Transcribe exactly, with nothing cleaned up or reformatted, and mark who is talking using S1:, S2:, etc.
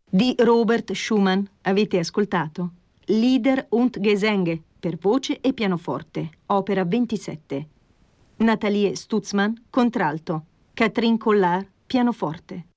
S1: Di Robert Schumann avete ascoltato Lieder und Gesänge per voce e pianoforte, opera ventisette. Nathalie Stutzmann, contralto. Catherine Collard, pianoforte.